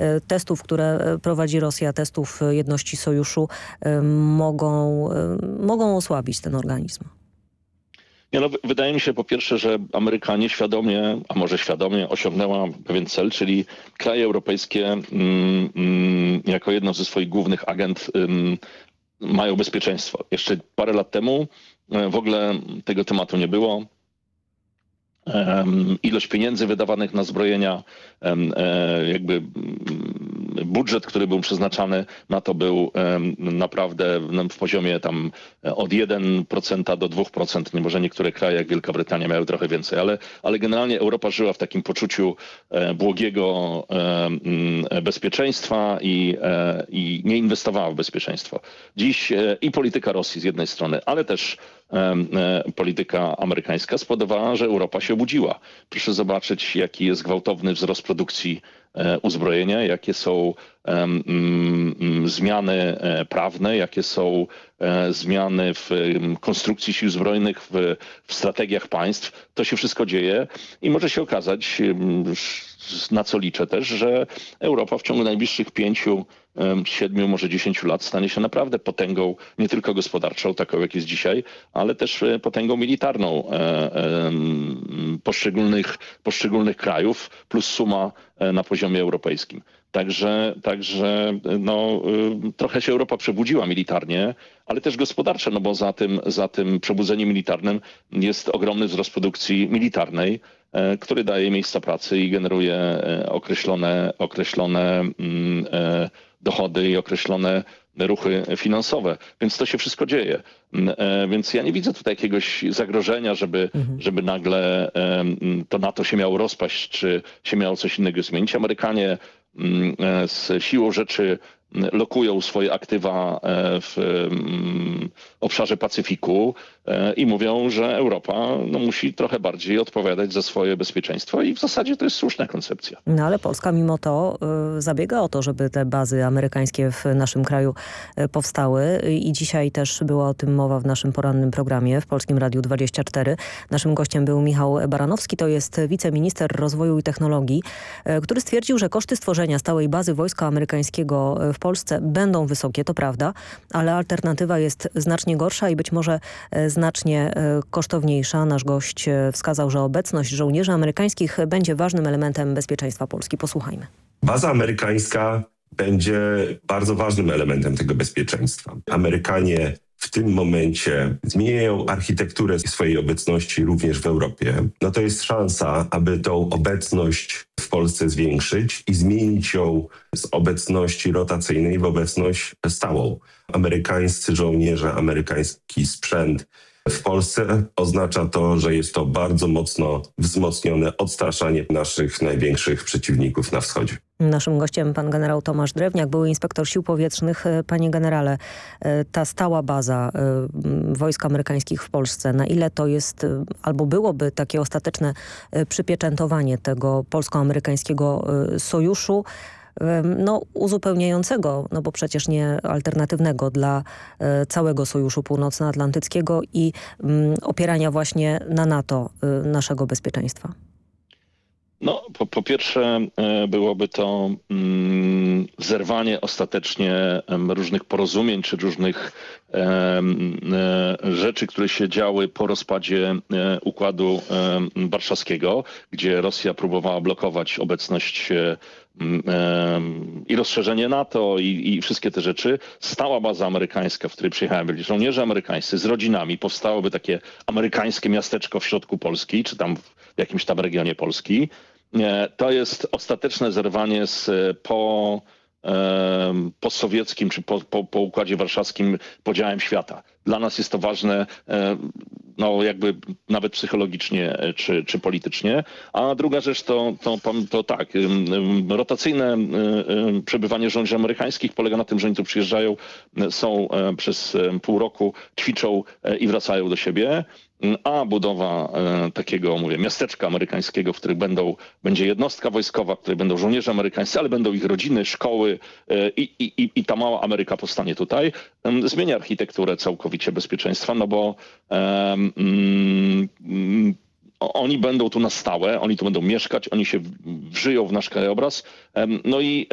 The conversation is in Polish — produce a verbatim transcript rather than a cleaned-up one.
testów, które prowadzi Rosja, testów jedności sojuszu mogą, mogą osłabić ten organizm? Nie, no, wydaje mi się po pierwsze, że Amerykanie świadomie, a może świadomie osiągnęła pewien cel, czyli kraje europejskie mm, mm, jako jedno ze swoich głównych agent mm, mają bezpieczeństwo. Jeszcze parę lat temu w ogóle tego tematu nie było. Um, ilość pieniędzy wydawanych na zbrojenia, um, e, jakby budżet, który był przeznaczany na to, był um, naprawdę w poziomie tam od jeden procent do dwóch procent. Nie może niektóre kraje, jak Wielka Brytania, miały trochę więcej, ale, ale generalnie Europa żyła w takim poczuciu e, błogiego e, bezpieczeństwa i, e, i nie inwestowała w bezpieczeństwo. Dziś e, i polityka Rosji z jednej strony, ale też polityka amerykańska spowodowała, że Europa się obudziła. Proszę zobaczyć, jaki jest gwałtowny wzrost produkcji uzbrojenia, jakie są um, zmiany prawne, jakie są zmiany w konstrukcji sił zbrojnych, w, w strategiach państw. To się wszystko dzieje i może się okazać, na co liczę też, że Europa w ciągu najbliższych pięciu, siedmiu, może dziesięciu lat stanie się naprawdę potęgą nie tylko gospodarczą, taką jak jest dzisiaj, ale też potęgą militarną poszczególnych, poszczególnych krajów plus suma na poziomie europejskim. Także, także no, trochę się Europa przebudziła militarnie, ale też gospodarczo, no bo za tym, za tym przebudzeniem militarnym jest ogromny wzrost produkcji militarnej, który daje miejsca pracy i generuje określone, określone dochody i określone ruchy finansowe. Więc to się wszystko dzieje. Więc ja nie widzę tutaj jakiegoś zagrożenia, żeby, mhm. żeby nagle to NATO się miało rozpaść, czy się miało coś innego zmienić. Amerykanie z siłą rzeczy lokują swoje aktywa w obszarze Pacyfiku i mówią, że Europa no, musi trochę bardziej odpowiadać za swoje bezpieczeństwo i w zasadzie to jest słuszna koncepcja. No ale Polska mimo to y, zabiega o to, żeby te bazy amerykańskie w naszym kraju y, powstały i dzisiaj też była o tym mowa w naszym porannym programie w Polskim Radiu dwadzieścia cztery. Naszym gościem był Michał Baranowski, to jest wiceminister rozwoju i technologii, y, który stwierdził, że koszty stworzenia stałej bazy wojska amerykańskiego w Polsce będą wysokie, to prawda, ale alternatywa jest znacznie gorsza i być może znacznie kosztowniejsza. Nasz gość wskazał, że obecność żołnierzy amerykańskich będzie ważnym elementem bezpieczeństwa Polski. Posłuchajmy. Baza amerykańska będzie bardzo ważnym elementem tego bezpieczeństwa. Amerykanie w tym momencie zmieniają architekturę swojej obecności również w Europie. No to jest szansa, aby tą obecność w Polsce zwiększyć i zmienić ją z obecności rotacyjnej w obecność stałą. Amerykańscy żołnierze, amerykański sprzęt w Polsce oznacza to, że jest to bardzo mocno wzmocnione odstraszanie naszych największych przeciwników na wschodzie. Naszym gościem pan generał Tomasz Drewniak, były inspektor sił powietrznych. Panie generale, ta stała baza wojsk amerykańskich w Polsce, na ile to jest albo byłoby takie ostateczne przypieczętowanie tego polsko-amerykańskiego sojuszu, no, uzupełniającego, no bo przecież nie alternatywnego dla e, całego Sojuszu Północnoatlantyckiego i m, opierania właśnie na NATO e, naszego bezpieczeństwa? No, po, po pierwsze byłoby to mm, zerwanie ostatecznie em, różnych porozumień czy różnych em, e, rzeczy, które się działy po rozpadzie e, Układu e, Warszawskiego, gdzie Rosja próbowała blokować obecność e, i rozszerzenie NATO i, i wszystkie te rzeczy. Stała baza amerykańska, w której przyjechałem, byli żołnierze amerykańscy z rodzinami. Powstałoby takie amerykańskie miasteczko w środku Polski, czy tam w jakimś tam regionie Polski. To jest ostateczne zerwanie z po postsowieckim czy po, po, po Układzie Warszawskim podziałem świata. Dla nas jest to ważne, no jakby nawet psychologicznie czy, czy politycznie. A druga rzecz to, to, to tak, rotacyjne przebywanie żołnierzy amerykańskich polega na tym, że oni tu przyjeżdżają, są przez pół roku, ćwiczą i wracają do siebie. A budowa e, takiego, mówię, miasteczka amerykańskiego, w którym będą, będzie jednostka wojskowa, w której będą żołnierze amerykańscy, ale będą ich rodziny, szkoły e, i, i, i ta mała Ameryka powstanie tutaj, e, zmienia architekturę całkowicie bezpieczeństwa, no bo e, mm, oni będą tu na stałe, oni tu będą mieszkać, oni się wżyją w nasz krajobraz, e, no i